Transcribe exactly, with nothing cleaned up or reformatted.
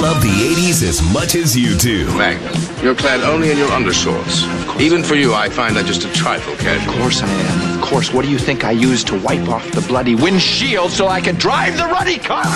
love the eighties as much as you do. Magnus, you're clad only in your undershorts. Even for you, I find that just a trifle casual. Of course I am. Of course. What do you think I used to wipe off the bloody windshield so I could drive the ruddy car?